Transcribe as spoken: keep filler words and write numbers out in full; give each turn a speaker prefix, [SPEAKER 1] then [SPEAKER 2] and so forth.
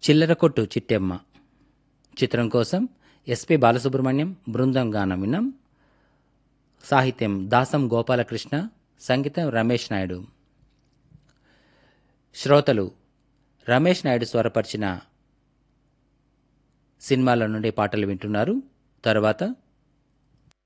[SPEAKER 1] చిల్లర కొట్టు చిట్టెమ్మ చిత్రం కోసం ఎస్పి బాలసుబ్రహ్మణ్యం బృందం గానం విన్నాం. సాహిత్యం దాసం గోపాలకృష్ణ, సంగీతం రమేష్ నాయుడు. శ్రోతలు రమేష్ నాయుడు స్వరపరిచిన సినిమాల నుండి పాటలు వింటున్నారు. తరువాత